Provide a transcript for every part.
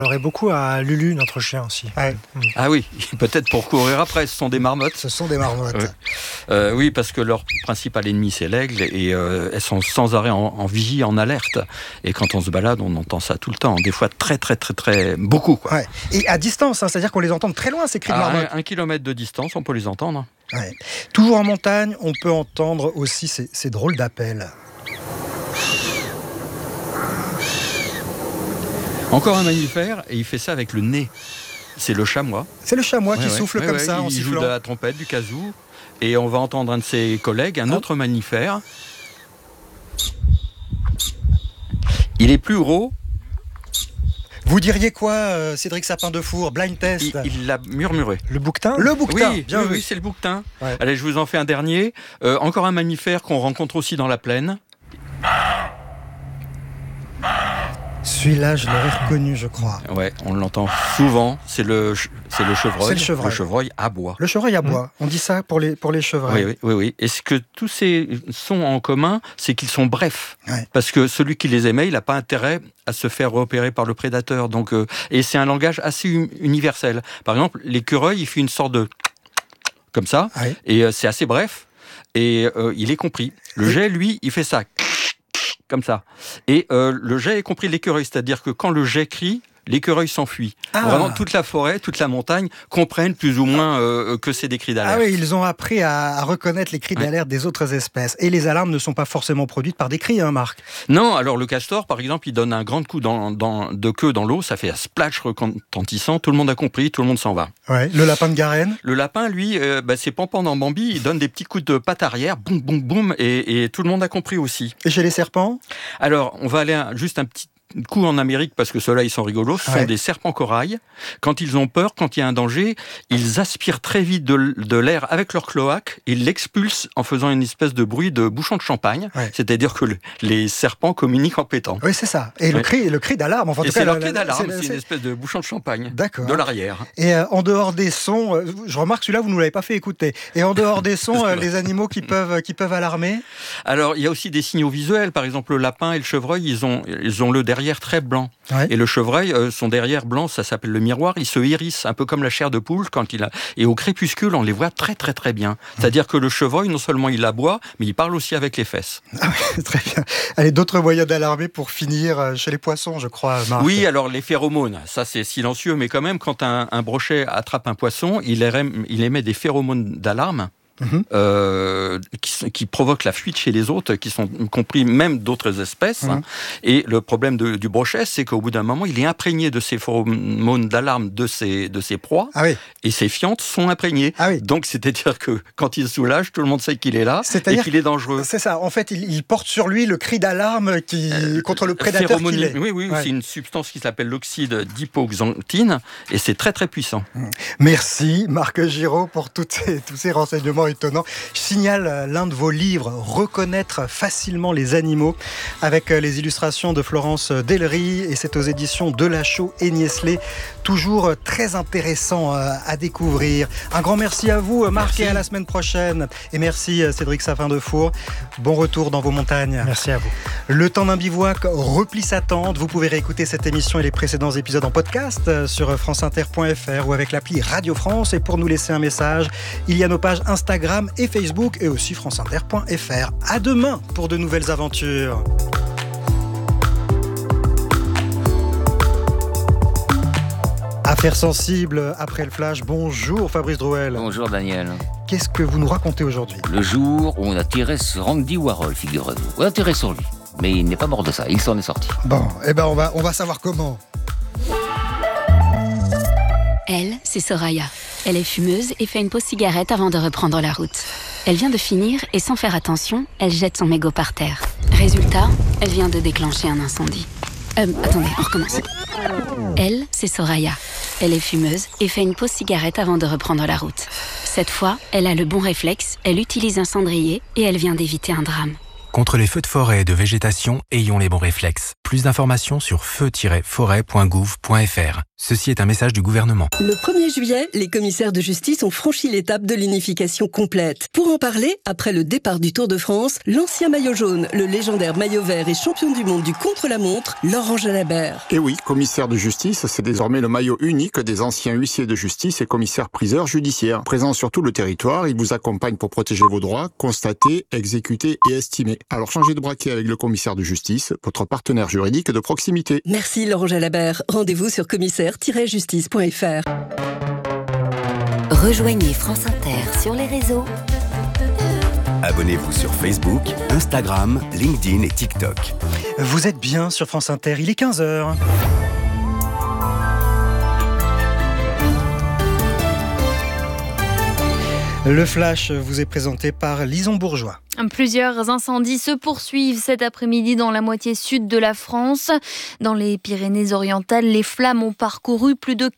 On aurait beaucoup à Lulu, notre chien aussi. Ouais. Ah oui, peut-être pour courir après, ce sont des marmottes. Ce sont des marmottes. Oui, parce que leur principal ennemi, c'est l'aigle, et elles sont sans arrêt en vigie, en alerte. Et quand on se balade, on entend ça tout le temps, des fois très, beaucoup. Quoi. Ouais. Et à distance, c'est-à-dire qu'on les entend très loin, ces cris de marmottes. À 1 kilomètre de distance, on peut les entendre. Ouais. Toujours en montagne, on peut entendre aussi ces drôles d'appels. Encore un mammifère, et il fait ça avec le nez. C'est le chamois. C'est le chamois qui souffle comme ça en sifflant. Il joue de la trompette, du kazoo, et on va entendre un de ses collègues, un autre mammifère. Il est plus gros. Vous diriez quoi, Cédric Sapin-Defour, blind test? Il l'a murmuré. Le bouquetin? Le bouquetin, oui, c'est le bouquetin. Ouais. Allez, je vous en fais un dernier. Encore un mammifère qu'on rencontre aussi dans la plaine. Celui-là, je l'aurais reconnu, je crois. Ouais, on l'entend souvent. C'est le chevreuil. C'est le chevreuil. Le chevreuil aboie. Le chevreuil aboie. On dit ça pour les chevreuils. Oui. Et ce que tous ces sons ont en commun, c'est qu'ils sont brefs. Ouais. Parce que celui qui les émet, il n'a pas intérêt à se faire repérer par le prédateur. Donc, et c'est un langage assez universel. Par exemple, l'écureuil, il fait une sorte de... comme ça. Ouais. Et c'est assez bref. Et il est compris. Le jet, lui, il fait ça. Comme ça. Et le jet est compris de l'écureuil, c'est-à-dire que quand le jet crie, l'écureuil s'enfuit. Ah. Vraiment, toute la forêt, toute la montagne comprennent plus ou moins que c'est des cris d'alerte. Ah oui, ils ont appris à reconnaître les cris d'alerte des autres espèces. Et les alarmes ne sont pas forcément produites par des cris, Marc? Non, alors le castor, par exemple, il donne un grand coup de queue dans l'eau, ça fait un splash retentissant, tout le monde a compris, tout le monde s'en va. Ouais. Le lapin de Garenne? Le lapin, lui, c'est Pampan dans Bambi, il donne des petits coups de patte arrière, boum, boum, boum, et tout le monde a compris aussi. Et chez les serpents? Alors, on va aller juste un petit coup en Amérique, parce que ceux-là, ils sont rigolos. Ce sont des serpents corail. Quand ils ont peur, quand il y a un danger, ils aspirent très vite de l'air avec leur cloaque, ils l'expulsent en faisant une espèce de bruit de bouchon de champagne. Ouais. C'est-à-dire que les serpents communiquent en pétant. Oui, c'est ça. Et le cri d'alarme. Enfin, c'est leur cri d'alarme, c'est une espèce de bouchon de champagne. D'accord. De l'arrière. Et en dehors des sons, je remarque celui-là, vous ne nous l'avez pas fait écouter. Et en dehors des sons, les animaux qui peuvent alarmer? Alors, il y a aussi des signaux visuels. Par exemple, le lapin et le chevreuil, ils ont le derrière très blanc. Ouais. Et le chevreuil, son derrière blanc, ça s'appelle le miroir, il se hérisse, un peu comme la chair de poule quand il a... Et au crépuscule, on les voit très bien. C'est-à-dire que le chevreuil, non seulement il aboie, mais il parle aussi avec les fesses. Ah oui, très bien. Allez, d'autres moyens d'alarmer pour finir chez les poissons, je crois, Marc. Oui, alors les phéromones, ça c'est silencieux, mais quand même, quand un brochet attrape un poisson, il émet des phéromones d'alarme. Qui provoquent la fuite chez les autres, qui sont compris même d'autres espèces. Et le problème du brochet, c'est qu'au bout d'un moment, il est imprégné de ces phéromones d'alarme de ses proies, et ses fientes sont imprégnées. Donc, c'est-à-dire que quand il se soulage, tout le monde sait qu'il est là et qu'il est dangereux. C'est ça. En fait, il porte sur lui le cri d'alarme contre le prédateur qu'il est. Oui, c'est une substance qui s'appelle l'oxyde d'hypoxanthine, et c'est très puissant. Merci, Marc Giraud, pour tous ces renseignements étonnant. Je signale l'un de vos livres, Reconnaître facilement les animaux, avec les illustrations de Florence Delry, et c'est aux éditions Delachaux et Niestlé. Toujours très intéressant à découvrir. Un grand merci à vous, Marc, et à la semaine prochaine. Et merci, Cédric Sapin-Defour. Bon retour dans vos montagnes. Merci à vous. Le temps d'un bivouac replie sa tente. Vous pouvez réécouter cette émission et les précédents épisodes en podcast sur franceinter.fr ou avec l'appli Radio France. Et pour nous laisser un message, il y a nos pages Instagram et Facebook, et aussi franceinter.fr. À demain pour de nouvelles aventures. Affaires sensibles après le flash. Bonjour Fabrice Drouel. Bonjour Daniel. Qu'est-ce que vous nous racontez aujourd'hui? Le jour où on a tiré sur Andy Warhol, figurez-vous. On a tiré sur lui, mais il n'est pas mort de ça, il s'en est sorti. Bon, on va savoir comment. Elle, c'est Soraya. Elle est fumeuse et fait une pause cigarette avant de reprendre la route. Elle vient de finir et sans faire attention, elle jette son mégot par terre. Résultat, elle vient de déclencher un incendie. Attendez, on recommence. Elle, c'est Soraya. Elle est fumeuse et fait une pause cigarette avant de reprendre la route. Cette fois, elle a le bon réflexe, elle utilise un cendrier et elle vient d'éviter un drame. Contre les feux de forêt et de végétation, ayons les bons réflexes. Plus d'informations sur feu-forêt.gouv.fr. Ceci est un message du gouvernement. Le 1er juillet, les commissaires de justice ont franchi l'étape de l'unification complète. Pour en parler, après le départ du Tour de France, l'ancien maillot jaune, le légendaire maillot vert et champion du monde du contre-la-montre, Laurent Jalabert. Et oui, commissaire de justice, c'est désormais le maillot unique des anciens huissiers de justice et commissaires-priseurs judiciaires. Présent sur tout le territoire, il vous accompagne pour protéger vos droits, constater, exécuter et estimer. Alors changez de braquet avec le commissaire de justice, votre partenaire juridique de proximité. Merci Laurent Jalabert. Rendez-vous sur commissaire-justice.fr. Rejoignez France Inter sur les réseaux. Abonnez-vous sur Facebook, Instagram, LinkedIn et TikTok. Vous êtes bien sur France Inter, il est 15h. Le Flash vous est présenté par Lison Bourgeois. Plusieurs incendies se poursuivent cet après-midi dans la moitié sud de la France. Dans les Pyrénées-Orientales, les flammes ont parcouru plus de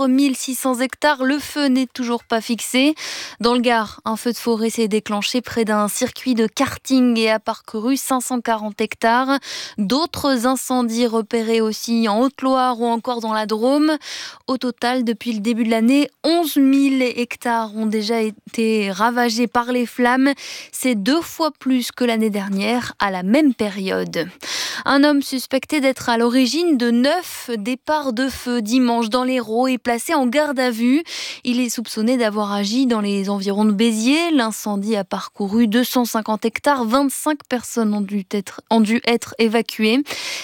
4600 hectares. Le feu n'est toujours pas fixé. Dans le Gard, un feu de forêt s'est déclenché près d'un circuit de karting et a parcouru 540 hectares. D'autres incendies repérés aussi en Haute-Loire ou encore dans la Drôme. Au total, depuis le début de l'année, 11 000 hectares ont déjà été ravagés par les flammes. C'est 2 fois plus que l'année dernière à la même période. Un homme suspecté d'être à l'origine de 9 départs de feu dimanche dans l'Hérault est placé en garde à vue. Il est soupçonné d'avoir agi dans les environs de Béziers. L'incendie a parcouru 250 hectares. 25 personnes ont dû être évacuées.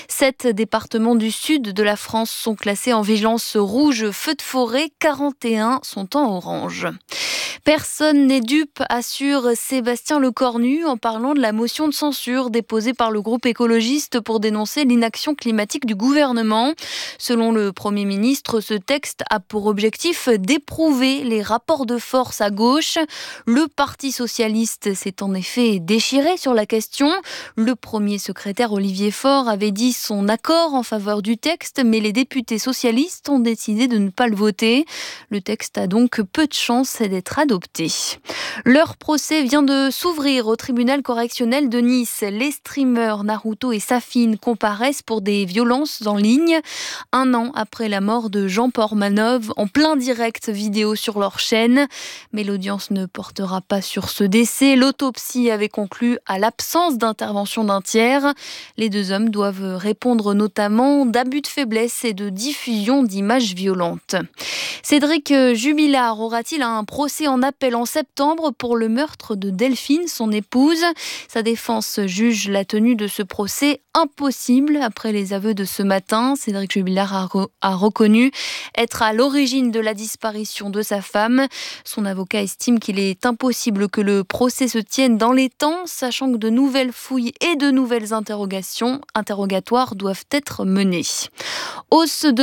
7 départements du sud de la France sont classés en vigilance rouge feu de forêt. 41 sont en orange. Personne n'est dupe, assure Sébastien Lecornu en parlant de la motion de censure déposée par le groupe écologiste pour dénoncer l'inaction climatique du gouvernement. Selon le Premier ministre, ce texte a pour objectif d'éprouver les rapports de force à gauche. Le Parti socialiste s'est en effet déchiré sur la question. Le premier secrétaire Olivier Faure avait dit son accord en faveur du texte, mais les députés socialistes ont décidé de ne pas le voter. Le texte a donc peu de chances d'être adopté. Leur procès vient de s'ouvrir au tribunal correctionnel de Nice. Les streamers Naruto et Safine comparaissent pour des violences en ligne. 1 an après la mort de Jean Portmanov, en plein direct vidéo sur leur chaîne. Mais l'audience ne portera pas sur ce décès. L'autopsie avait conclu à l'absence d'intervention d'un tiers. Les 2 hommes doivent répondre notamment d'abus de faiblesse et de diffusion d'images violentes. Cédric Jubilard aura-t-il un procès en appel en septembre pour le meurtre de Delphine, son épouse? Sa défense juge la tenue de ce procès impossible après les aveux de ce matin. Cédric Jubilard a reconnu être à l'origine de la disparition de sa femme. Son avocat estime qu'il est impossible que le procès se tienne dans les temps, sachant que de nouvelles fouilles et de nouvelles interrogatoires doivent être menées. Hausse de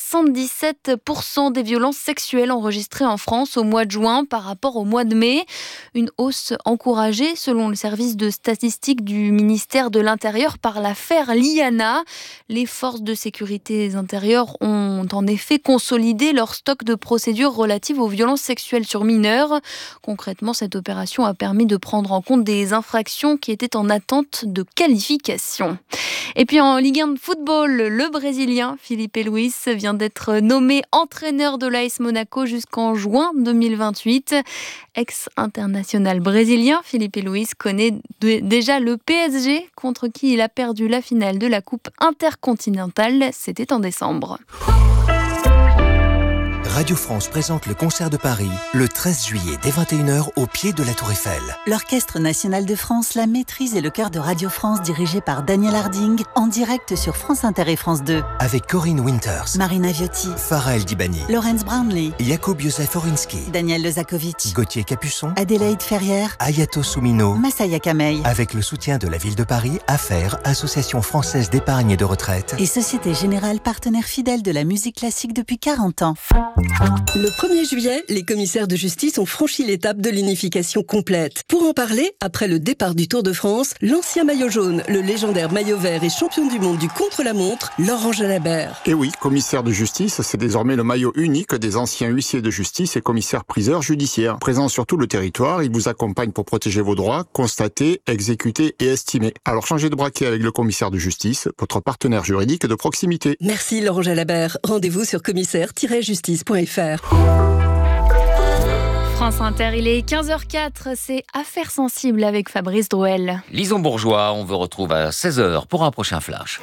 77% des violences sexuelles enregistrées en France au mois de juin par rapport au mois de mai. Une hausse encouragée selon le service de statistique du ministère de l'Intérieur par l'affaire Liana. Les forces de sécurité intérieures ont en effet consolidé leur stock de procédures relatives aux violences sexuelles sur mineurs. Concrètement, cette opération a permis de prendre en compte des infractions qui étaient en attente de qualification. Et puis en Ligue 1 de football, le Brésilien Filipe Luis vient d'être nommé entraîneur de l'AS Monaco jusqu'en juin 2028. Ex-international brésilien, Filipe Luis connaît déjà le PSG contre qui il a perdu la finale de la Coupe intercontinentale. C'était en décembre. Radio France présente le concert de Paris le 13 juillet dès 21h au pied de la Tour Eiffel. L'Orchestre national de France, la maîtrise et le chœur de Radio France dirigé par Daniel Harding en direct sur France Inter et France 2. Avec Corinne Winters, Marina Viotti, Farah El Dibani, Laurence Brownlee, Jakub Józef Orinski, Daniel Lezakovic, Gauthier Capuçon, Adélaïde Ferrière, Ayato Soumino, Massaya Kamei. Avec le soutien de la ville de Paris, AFER, Association française d'épargne et de retraite. Et Société Générale, partenaire fidèle de la musique classique depuis 40 ans. Le 1er juillet, les commissaires de justice ont franchi l'étape de l'unification complète. Pour en parler, après le départ du Tour de France, l'ancien maillot jaune, le légendaire maillot vert et champion du monde du contre-la-montre, Laurent Jalabert. Et oui, commissaire de justice, c'est désormais le maillot unique des anciens huissiers de justice et commissaires-priseurs judiciaires. Présent sur tout le territoire, il vous accompagne pour protéger vos droits, constater, exécuter et estimer. Alors changez de braquet avec le commissaire de justice, votre partenaire juridique de proximité. Merci Laurent Jalabert. Rendez-vous sur commissaire-justice.fr. France Inter, il est 15h04, c'est Affaires sensibles avec Fabrice Drouel. Lison Bourgeois, on vous retrouve à 16h pour un prochain flash.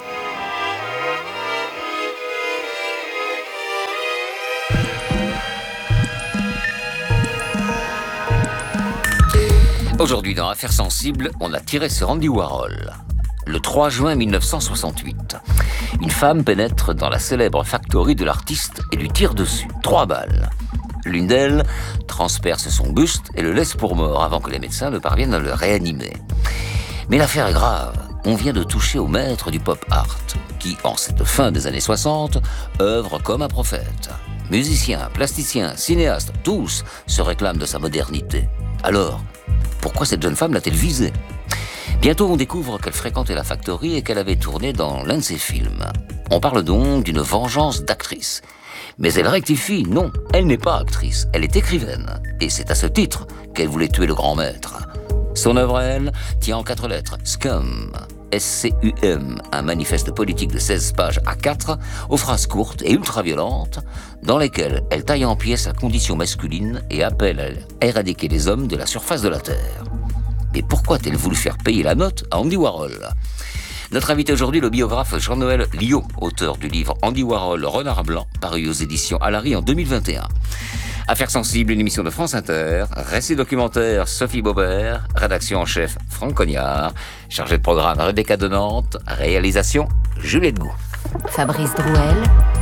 Aujourd'hui, dans Affaires sensibles, on a tiré sur Andy Warhol. Le 3 juin 1968, une femme pénètre dans la célèbre factory de l'artiste et lui tire dessus 3 balles. L'une d'elles transperce son buste et le laisse pour mort avant que les médecins ne parviennent à le réanimer. Mais l'affaire est grave. On vient de toucher au maître du pop art, qui, en cette fin des années 60, œuvre comme un prophète. Musiciens, plasticiens, cinéastes, tous se réclament de sa modernité. Alors, pourquoi cette jeune femme l'a-t-elle visée ? Bientôt, on découvre qu'elle fréquentait la factory et qu'elle avait tourné dans l'un de ses films. On parle donc d'une vengeance d'actrice. Mais elle rectifie, non, elle n'est pas actrice, elle est écrivaine. Et c'est à ce titre qu'elle voulait tuer le grand maître. Son œuvre, elle, tient en 4 lettres, Scum, S-C-U-M, un manifeste politique de 16 pages A4, aux phrases courtes et ultra-violentes, dans lesquelles elle taille en pièces la condition masculine et appelle à éradiquer les hommes de la surface de la Terre. Mais pourquoi a-t-elle voulu faire payer la note à Andy Warhol ? Notre invité aujourd'hui, le biographe Jean-Noël Liot, auteur du livre Andy Warhol, Renard Blanc, paru aux éditions Alary en 2021. Affaires sensibles, une émission de France Inter, récit documentaire Sophie Baubert, rédaction en chef Franck Cognard, chargé de programme Rebecca de Nantes, réalisation Juliette Gou. Fabrice Drouel.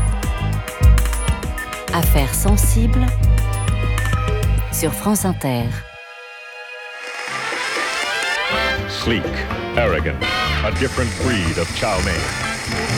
Affaires sensibles sur France Inter. Sleek, arrogant, a different breed of chow mein.